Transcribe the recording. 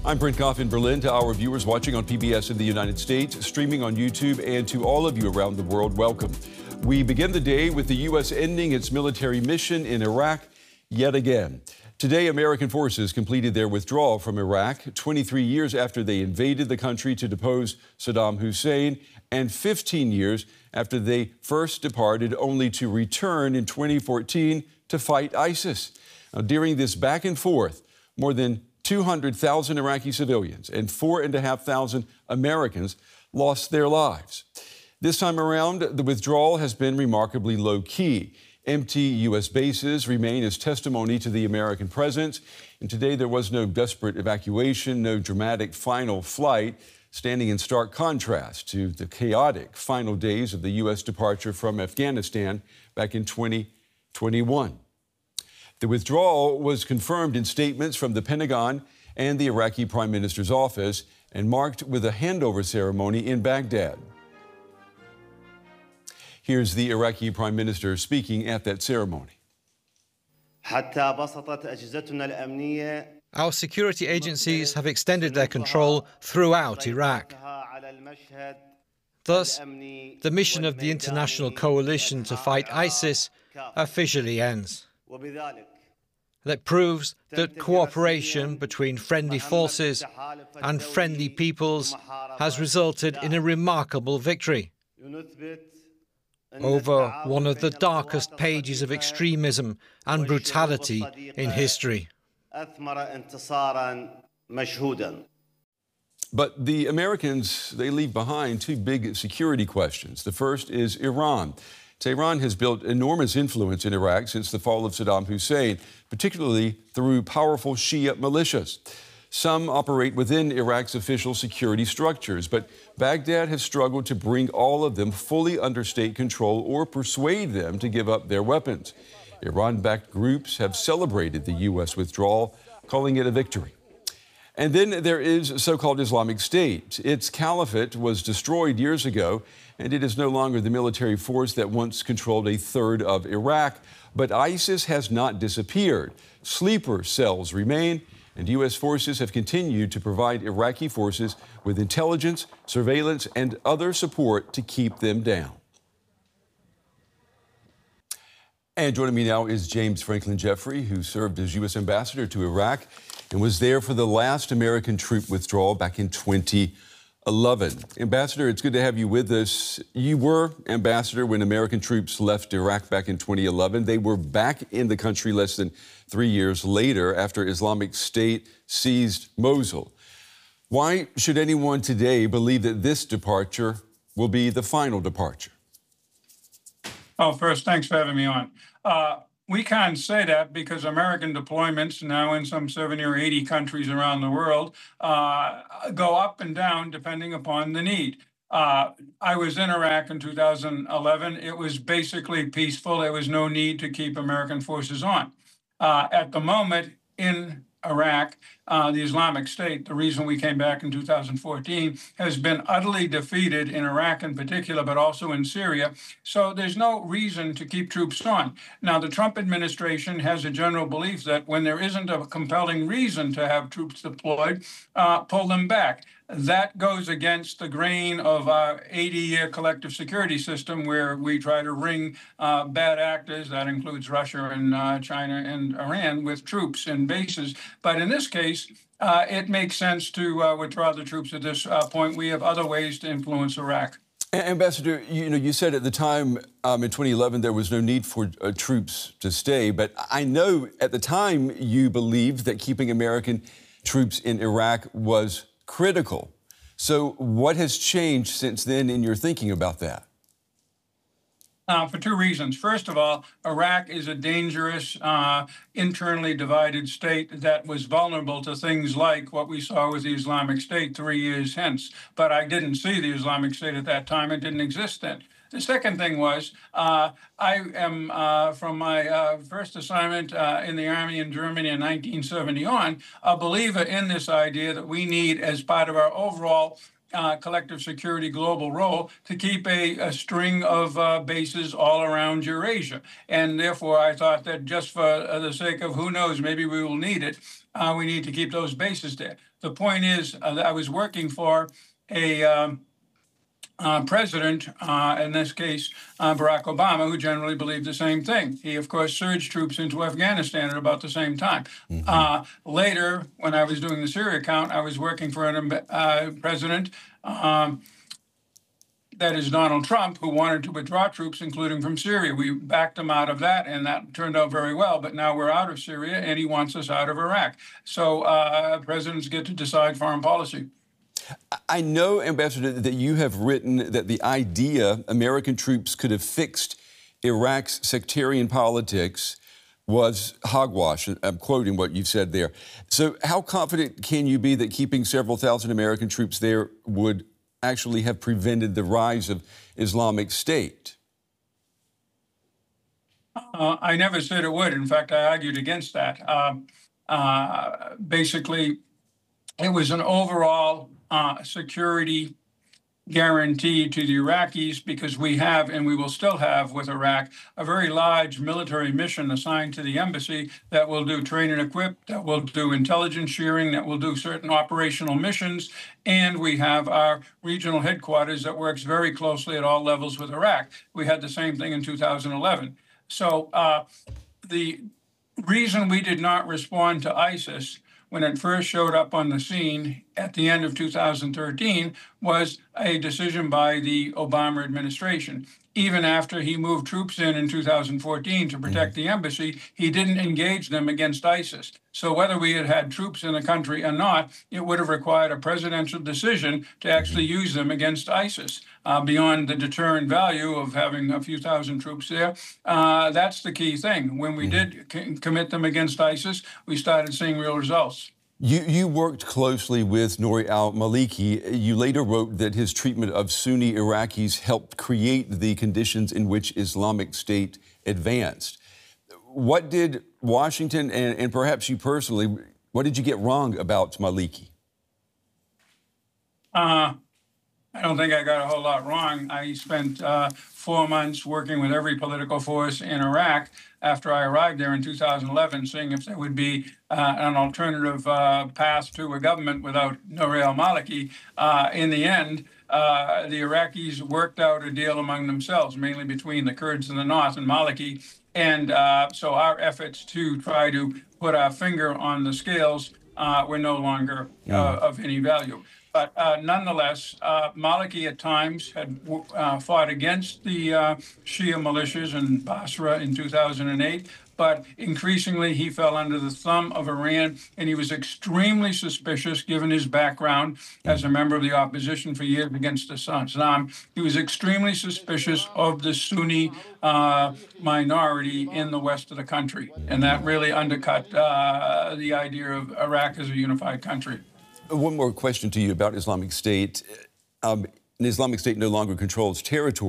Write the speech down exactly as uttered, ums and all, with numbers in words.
I'm Brent Goff in Berlin. To our viewers watching on P B S in the United States, streaming on YouTube, and to all of you around the world, welcome. We begin the day with the U S ending its military mission in Iraq yet again. Today, American forces completed their withdrawal from Iraq, twenty-three years after they invaded the country to depose Saddam Hussein, and fifteen years after they first departed, only to return in twenty fourteen to fight ISIS. Now, during this back and forth, more than two hundred thousand Iraqi civilians and four thousand five hundred Americans lost their lives. This time around, the withdrawal has been remarkably low-key. Empty U S bases remain as testimony to the American presence. And today there was no desperate evacuation, no dramatic final flight, standing in stark contrast to the chaotic final days of the U S departure from Afghanistan back in twenty twenty-one. The withdrawal was confirmed in statements from the Pentagon and the Iraqi Prime Minister's office and marked with a handover ceremony in Baghdad. Here's the Iraqi Prime Minister speaking at that ceremony. Our security agencies have extended their control throughout Iraq. Thus, the mission of the international coalition to fight ISIS officially ends. That proves that cooperation between friendly forces and friendly peoples has resulted in a remarkable victory over one of the darkest pages of extremism and brutality in history. But the Americans, they leave behind two big security questions. The first is Iran. Tehran has built enormous influence in Iraq since the fall of Saddam Hussein, particularly through powerful Shia militias. Some operate within Iraq's official security structures, but Baghdad has struggled to bring all of them fully under state control or persuade them to give up their weapons. Iran-backed groups have celebrated the U S withdrawal, calling it a victory. And then there is so-called Islamic State. Its caliphate was destroyed years ago, and it is no longer the military force that once controlled a third of Iraq. But ISIS has not disappeared. Sleeper cells remain, and U S forces have continued to provide Iraqi forces with intelligence, surveillance, and other support to keep them down. And joining me now is James Franklin Jeffrey, who served as U S ambassador to Iraq and was there for the last American troop withdrawal back in twenty eleven. Ambassador, it's good to have you with us. You were ambassador when American troops left Iraq back in twenty eleven. They were back in the country less than three years later after Islamic State seized Mosul. Why should anyone today believe that this departure will be the final departure? Oh, first, thanks for having me on. Uh, we can't say that because American deployments now in some seventy or eighty countries around the world uh, go up and down depending upon the need. Uh, I was in Iraq in two thousand eleven. It was basically peaceful. There was no need to keep American forces on. Uh, at the moment in Iraq, uh, the Islamic State, the reason we came back in two thousand fourteen, has been utterly defeated in Iraq in particular, but also in Syria. So there's no reason to keep troops on. Now, the Trump administration has a general belief that when there isn't a compelling reason to have troops deployed, uh, pull them back. That goes against the grain of our eighty-year collective security system where we try to ring uh, bad actors, that includes Russia and uh, China and Iran, with troops and bases. But in this case, uh, it makes sense to uh, withdraw the troops at this uh, point. We have other ways to influence Iraq. Ambassador, you know, you said at the time um, in twenty eleven there was no need for uh, troops to stay, but I know at the time you believed that keeping American troops in Iraq was critical. So what has changed since then in your thinking about that? Uh, for two reasons. First of all, Iraq is a dangerous, uh, internally divided state that was vulnerable to things like what we saw with the Islamic State three years hence. But I didn't see the Islamic State at that time. It didn't exist then. The second thing was, uh, I am, uh, from my uh, first assignment uh, in the Army in Germany in nineteen seventy on, a believer in this idea that we need, as part of our overall uh, collective security global role to keep a, a string of uh, bases all around Eurasia. And therefore, I thought that just for uh, the sake of who knows, maybe we will need it, uh, we need to keep those bases there. The point is uh, that I was working for a um, Uh, president, uh, in this case, uh, Barack Obama, who generally believed the same thing. He, of course, surged troops into Afghanistan at about the same time. Mm-hmm. uh, later, when I was doing the Syria count, I was working for an uh, president um, that is Donald Trump, who wanted to withdraw troops, including from Syria. We backed him out of that, and that turned out very well. But now we're out of Syria, and he wants us out of Iraq. So uh, presidents get to decide foreign policy. I know, Ambassador, that you have written that the idea American troops could have fixed Iraq's sectarian politics was hogwash. I'm quoting what you've said there. So how confident can you be that keeping several thousand American troops there would actually have prevented the rise of Islamic State? Uh, I never said it would. In fact, I argued against that. Uh, uh, basically, it was an overall Uh, security guarantee to the Iraqis, because we have, and we will still have with Iraq, a very large military mission assigned to the embassy that will do train and equip, that will do intelligence sharing, that will do certain operational missions. And we have our regional headquarters that works very closely at all levels with Iraq. We had the same thing in two thousand eleven. So uh, the reason we did not respond to ISIS when it first showed up on the scene at the end of two thousand thirteen was a decision by the Obama administration. Even after he moved troops in in two thousand fourteen to protect the embassy, he didn't engage them against ISIS. So whether we had had troops in the country or not, it would have required a presidential decision to actually use them against ISIS. Uh, beyond the deterrent value of having a few thousand troops there, uh, that's the key thing. When we did c- commit them against ISIS, we started seeing real results. You, you worked closely with Nouri al-Maliki. You later wrote that his treatment of Sunni Iraqis helped create the conditions in which Islamic State advanced. What did Washington, and, and perhaps you personally, what did you get wrong about Maliki? Uh, I don't think I got a whole lot wrong. I spent uh, four months working with every political force in Iraq after I arrived there in two thousand eleven, seeing if there would be uh, an alternative uh, path to a government without Nouri al-Maliki. Uh, in the end, uh, the Iraqis worked out a deal among themselves, mainly between the Kurds in the north and Maliki. And uh, so our efforts to try to put our finger on the scales uh, were no longer uh, of any value. But uh, nonetheless, uh, Maliki at times had uh, fought against the uh, Shia militias in Basra in two thousand eight, but increasingly he fell under the thumb of Iran, and he was extremely suspicious given his background as a member of the opposition for years against Saddam. He was extremely suspicious of the Sunni uh, minority in the west of the country, and that really undercut uh, the idea of Iraq as a unified country. One more question to you about Islamic State. Um, Islamic State no longer controls territory.